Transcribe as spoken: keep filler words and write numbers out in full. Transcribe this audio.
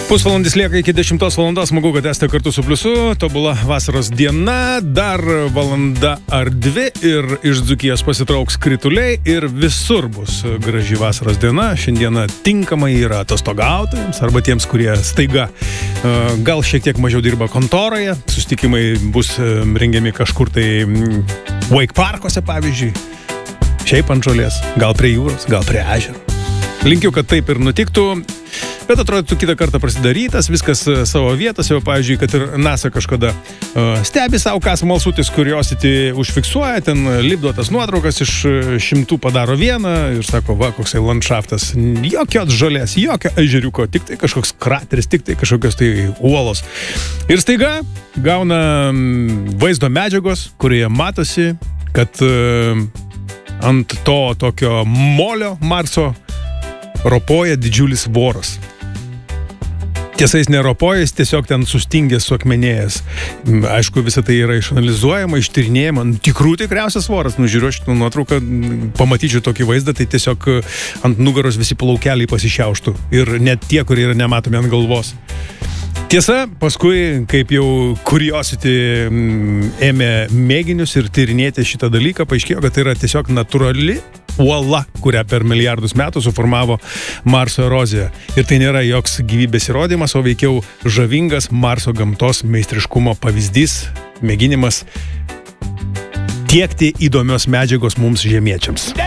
Pusvalandis lieka iki dešimtos valandos, smagu, kad esate kartu su Pliusu, tobula vasaros diena, dar valanda ar dvi ir iš Dzūkijos pasitrauks krituliai ir visur bus graži vasaros diena. Šiandieną tinkamai yra atostogautojams arba tiems, kurie staiga gal šiek tiek mažiau dirba kontoroje, susitikimai bus rengiami kažkur tai Wake Parkuose, pavyzdžiui, šiaip ant žolės, gal prie jūros, gal prie ežero. Linkiu, kad taip ir nutiktų. Bet atrodytų kitą kartą prasidarytas, viskas savo vietose, jau, pavyzdžiui, kad ir NASA kažkada uh, stebi savo, ką smalsutis Curiosity užfiksuoja, ten lipdo tas nuotraukas, iš šimtų padaro vieną ir sako, va, koksai landšaftas, jokios žolės, jokio ežeriuko, tik tai kažkoks krateris, tik tai kažkokios tai uolos. Ir staiga gauna vaizdo medžiagos, kurioje matosi, kad uh, ant to tokio molio Marso ropoja didžiulis voras. Tiesa, jis neropoja, jis tiesiog ten sustingęs, suakmenėjęs. Aišku, visą tai yra išanalizuojama, ištyrinėjama. Tikrų tikriausias voras. Nu, žiūriu šitą nuotrauką, pamatyčiau tokį vaizdą, tai tiesiog ant nugaros visi plaukeliai pasišiauštų. Ir net tie, kurie yra nematomi ant galvos. Tiesa, paskui, kaip jau Curiosity ėmė mėginius ir tyrinėti šitą dalyką, paaiškėjo, kad tai yra tiesiog natūrali uola, kurią per milijardus metų suformavo Marso erozija. Ir tai nėra joks gyvybės įrodymas, o veikiau žavingas Marso gamtos meistriškumo pavyzdys, mėginimas tiekti įdomios medžiagos mums žemiečiams.